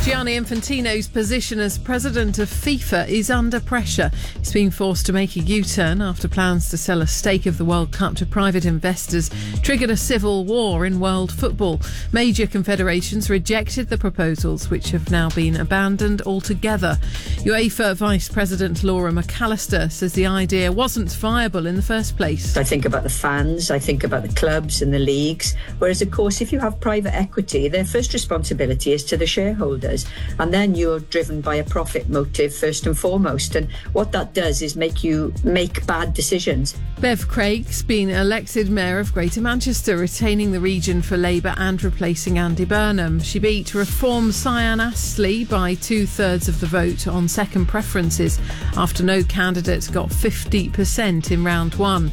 Gianni Infantino's position as president of FIFA is under pressure. He's been forced to make a U-turn after plans to sell a stake of the World Cup to private investors triggered a civil war in world football. Major confederations rejected the proposals, which have now been abandoned altogether. UEFA Vice President Laura McAllister says the idea wasn't viable in the first place. I think about the fans, I think about the clubs and the leagues, whereas of course if you have private equity, their first responsibility is to the shareholders. And then you're driven by a profit motive first and foremost. And what that does is make you make bad decisions. Bev Craig's been elected Mayor of Greater Manchester, retaining the region for Labour and replacing Andy Burnham. She beat Reform Cyan Astley by 2/3 of the vote on second preferences after no candidate got 50% in round one.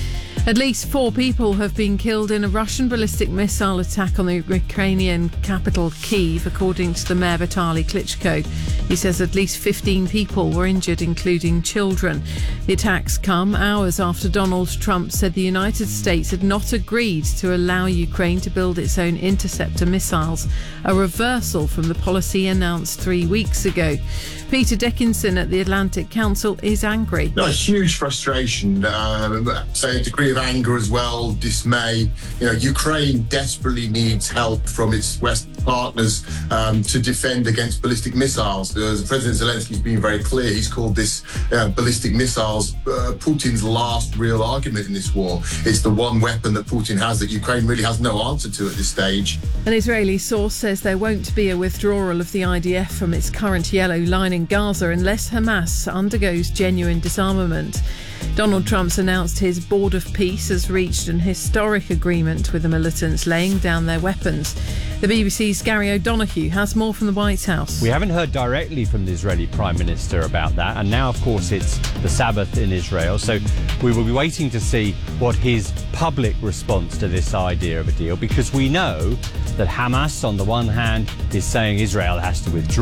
At least 4 people have been killed in a Russian ballistic missile attack on the Ukrainian capital Kyiv, according to the Mayor Vitaly Klitschko. He says at least 15 people were injured, including children. The attacks come hours after Donald Trump said the United States had not agreed to allow Ukraine to build its own interceptor missiles, a reversal from the policy announced 3 weeks ago. Peter Dickinson at the Atlantic Council is angry. No, huge frustration, say a degree of anger as well, dismay. Ukraine desperately needs help from its West partners to defend against ballistic missiles. President Zelensky's been very clear. He's called this ballistic missiles Putin's last real argument in this war. It's the one weapon that Putin has that Ukraine really has no answer to at this stage. An Israeli source says there won't be a withdrawal of the IDF from its current yellow line in Gaza unless Hamas undergoes genuine disarmament. Donald Trump's announced his Board of Peace has reached an historic agreement with the militants laying down their weapons. The BBC's Gary O'Donoghue has more from the White House. We haven't heard directly from the Israeli Prime Minister about that, and now, of course, it's the Sabbath in Israel, so we will be waiting to see what his public response to this idea of a deal, because we know that Hamas, on the one hand, is saying Israel has to withdraw.